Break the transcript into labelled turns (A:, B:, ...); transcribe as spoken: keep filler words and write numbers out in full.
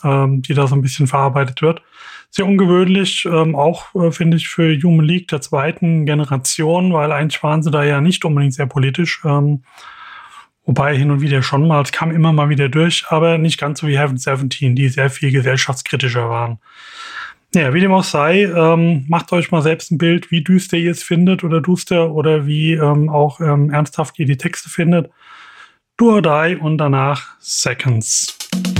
A: ähm, die da so ein bisschen verarbeitet wird. Sehr ungewöhnlich, ähm, auch äh, finde ich für Human League der zweiten Generation, weil eigentlich waren sie da ja nicht unbedingt sehr politisch. Ähm, wobei hin und wieder schon mal, es kam immer mal wieder durch, aber nicht ganz so wie Heaven seventeen, die sehr viel gesellschaftskritischer waren. Ja, wie dem auch sei, ähm, macht euch mal selbst ein Bild, wie düster ihr es findet oder duster oder wie ähm, auch ähm, ernsthaft ihr die Texte findet. Do or Die und danach Seconds.